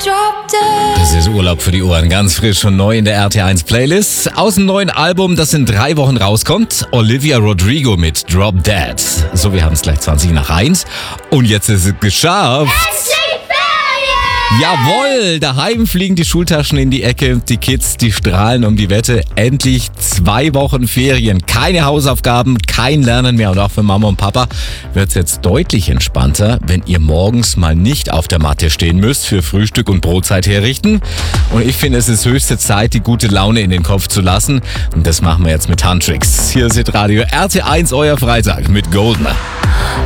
Das ist Urlaub für die Ohren, ganz frisch und neu in der RT1 Playlist. Aus dem neuen Album, das in 3 Wochen rauskommt, Olivia Rodrigo mit Drop Dead. So, wir haben es gleich 20 nach 1 und jetzt ist es geschafft. Jawohl, daheim fliegen die Schultaschen in die Ecke, die Kids, die strahlen um die Wette. Endlich 2 Wochen Ferien, keine Hausaufgaben, kein Lernen mehr. Und auch für Mama und Papa wird's jetzt deutlich entspannter, wenn ihr morgens mal nicht auf der Matte stehen müsst, für Frühstück und Brotzeit herrichten. Und ich finde, es ist höchste Zeit, die gute Laune in den Kopf zu lassen. Und das machen wir jetzt mit Handtricks. Hier ist Radio RT1, euer Freitag mit Goldener.